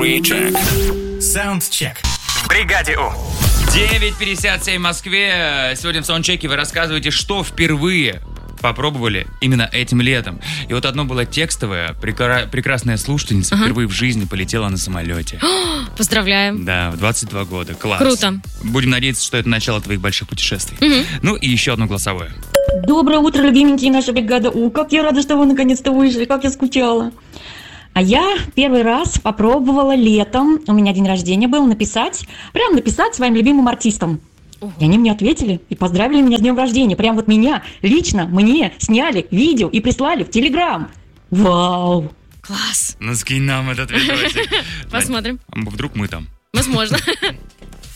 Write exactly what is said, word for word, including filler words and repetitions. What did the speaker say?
Pre-check. Soundcheck. В бригаде У. девять пятьдесят семь в Москве. Сегодня в саундчеке вы рассказываете, что впервые попробовали именно этим летом. И вот одно было текстовое. Прекра- прекрасная слушательница ага. впервые в жизни полетела на самолете. Поздравляем. Да, в двадцать два года. Класс. Круто. Будем надеяться, что это начало твоих больших путешествий. Угу. Ну и еще одно голосовое. Доброе утро, любименькие, наша бригада У. Как я рада, что вы наконец-то вышли, как я скучала. А я первый раз попробовала летом, у меня день рождения был, написать, прям написать своим любимым артистам. И они мне ответили и поздравили меня с днем рождения. Прям вот меня лично мне сняли видео и прислали в Телеграм. Вау! Класс! Ну скинь нам этот видосик. Посмотрим. Вдруг мы там. Возможно.